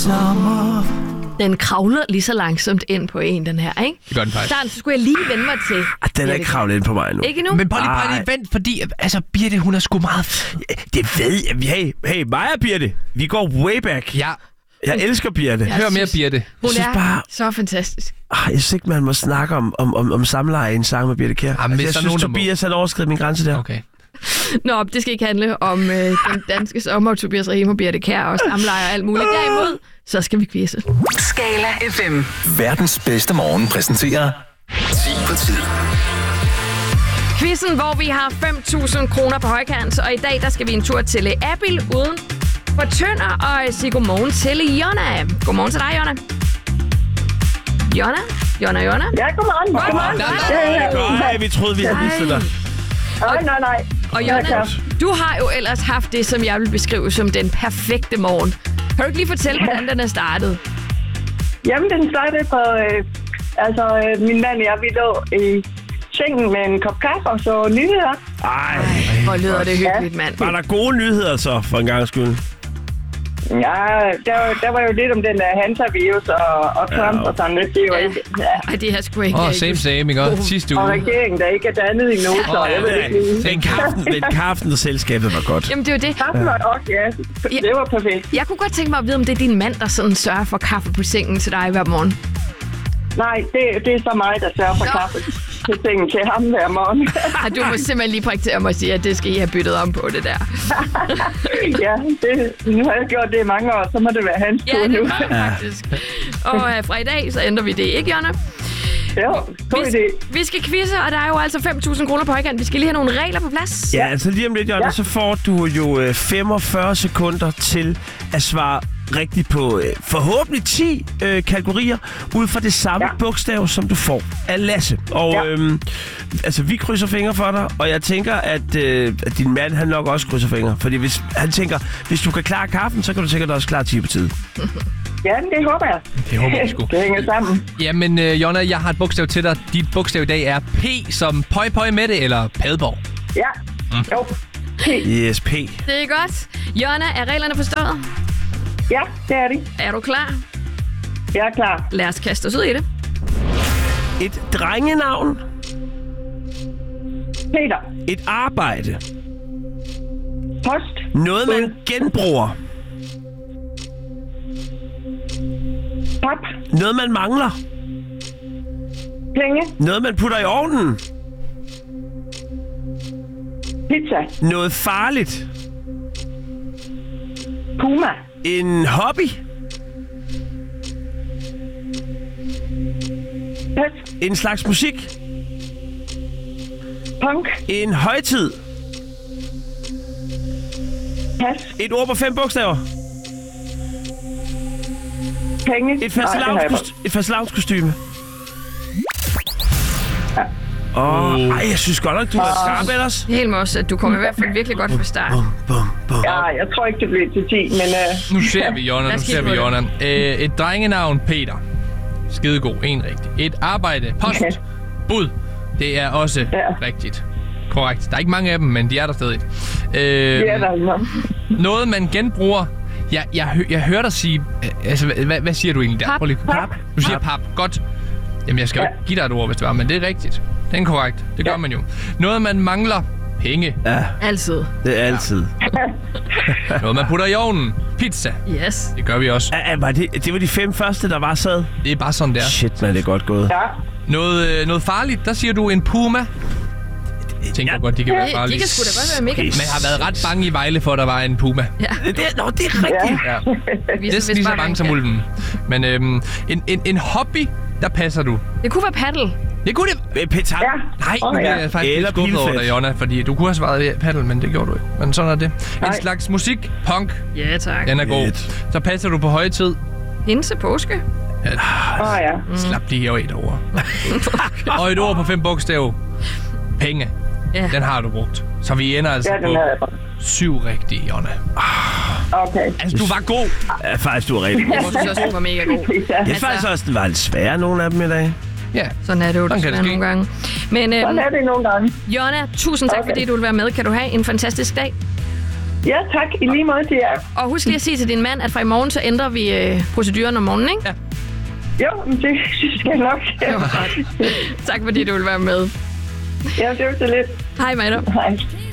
Den kravler lige så langsomt ind på en, den her, ikke? Det gør den faktisk. Så skulle jeg lige vende mig til. Den er ikke kravlet ind på mig nu. Ikke nu? Men bare lige vent, fordi altså, Birte, hun er sgu meget... Det ved jeg. Hey, mig og Birte, vi går way back. Ja. Jeg elsker Birte. Hør mere, Birte. Hun synes er bare- så fantastisk. Jeg synes ikke, man må snakke om samleje i en sang med Birte Kjær. Jamen, Jeg synes, Tobias har overskredet min grænse der. Okay. Nå, det skal ikke handle om den danske sommer, Tobias Rahim og Birte Kjær og samleje og alt muligt. Derimod, så skal vi quizze. Skala FM. Verdens bedste morgen præsenterer 10 på 10. Quizzen, hvor vi har 5.000 kroner på højkant, og i dag der skal vi en tur til Abil uden for Tønder og sige godmorgen til Jonna. Godmorgen til dig, Jonna. Jonna? Ja, godmorgen. Nej, vi troede, vi havde mistet dig. Nej. Og Jonna, du har jo ellers haft det, som jeg vil beskrive som den perfekte morgen. Kan du ikke lige fortælle, hvordan den er startet? Jamen, den startede på... min mand og jeg, vi lå i sengen med en kop kaffe og så nyheder. Ej, Hvor lyder det hyggeligt, mand. var der gode nyheder så, for en gang skyld? Ja, der var jo lidt om den der Hansa-virus og Trump og sådan lidt. Det var ikke... Ja. Ej, det her skulle ikke... Same, ikke? Sidste Og uge. regeringen, der ikke er dannet i nogen, så jeg ved ikke lige. Men kaffen og selskabet var godt. Jamen, det er jo det. Kaffen var også, ja. Det var perfekt. Jeg kunne godt tænke mig at vide, om det er din mand, der sådan sørger for kaffe på sengen til dig hver morgen. Nej, det er så mig, der sørger for kaffe til sengen til ham hver morgen. Du må simpelthen lige praktisere mig og sige, at det skal I have byttet om på det der. Ja, nu har jeg gjort det i mange år, så må det være hans tur Ja, nu. det var faktisk. Og fra i dag, så ændrer vi det, ikke, Jonna? Jo, god idé. Vi skal quizze, og der er jo altså 5.000 kroner på højkant. Vi skal lige have nogle regler på plads. Ja, altså lige om lidt, Jonna, så får du jo 45 sekunder til at svare rigtigt på forhåbentlig 10 kategorier ud fra det samme bogstav, som du får af Lasse. Og vi krydser fingre for dig, og jeg tænker, at din mand, han nok også krydser fingre. Fordi hvis du kan klare kaffen, så kan du sikkert også klare 10 på tid. Ja, det håber jeg. Det håber jeg sgu. Det hænger sammen. Jamen, Jonna, jeg har et bogstav til dig. Dit bogstav i dag er P som Pøj Pøj Mette eller Padborg. Ja, jo. Yes, P. Det er godt. Jonna, er reglerne forstået? Ja, det er det. Er du klar? Jeg er klar. Lad os kaste os ud i det. Et drengenavn. Peter. Et arbejde. Post. Noget, man genbruger. Pap. Noget, man mangler. Penge. Noget, man putter i ovnen. Pizza. Noget farligt. Puma. En hobby. Pet. En slags musik. Punk. En højtid. Pas. Et ord på 5 bogstaver. Penge. Et fastelavnskostyme. Jeg synes godt nok, du er skarp ellers. Helt med os, at du kommer i hvert fald virkelig godt fra start. Ja, jeg tror ikke, det bliver til 10, men... Nu ser vi, Jonna. Et drengenavn, Peter. Skidegod, en rigtig. Et arbejde, post, bud. Det er også rigtigt. Korrekt. Der er ikke mange af dem, men de er der stadig. Ja, der er noget, man genbruger. Jeg hører dig sige... hvad siger du egentlig der? Pap. Pap. Du siger pap. Godt. Jamen, jeg skal jo ikke give dig et ord, hvis det var, men det er rigtigt. Det er korrekt. Det gør man jo. Noget, man mangler. Penge. Ja, Altid. det er altid. Noget, man putter i ovnen. Pizza. Yes. Det gør vi også. Det var de 5 første, der var sad. Det er bare sådan, der. Shit, man, det er godt gået. Ja. Noget farligt, der siger du en puma. Jeg tænker godt, de kan være De farlige. kan sgu da godt være mega. Men jeg har været ret bange i Vejle for, at der var en puma. Det er rigtigt. Ja. Næsten lige så bange som ulven. Men en hobby, der passer du. Det kunne være paddle. Det kunne det. Petanque. Nej, nu bliver jeg faktisk Eller lidt skuffet over bilfest. dig, Jonna, fordi du kunne have svaret paddle, men det gjorde du ikke. Men sådan er det. En slags musik, punk, Ja, tak. den er god. Så passer du på højtid. Pinse, påske. Slap lige af et over. Og et ord på 5 bogstaver. Penge. Ja. Den har du brugt. Så vi ender altså Ja, den har jeg på 7 rigtige, Jonna. Okay. Altså, du var god. Ja, faktisk, du er rigtig god. Jeg synes også, du var mega god. Jeg synes faktisk også, den var lidt svær, nogle af dem i dag. Ja. Sådan er det jo Sådan kan det desværre nogle gange. Men Sådan er det nogle gange. Jonna, tusind tak, Okay. fordi du vil være med. Kan du have en fantastisk dag? Ja, tak. I lige måde til jer. Og husk lige at sige til din mand, at fra i morgen, så ændrer vi proceduren om morgenen, ikke? Ja. Jo, det skal jeg nok. Tak fordi du vil være med. Ja, det var så lidt. Hej med dig. Hej.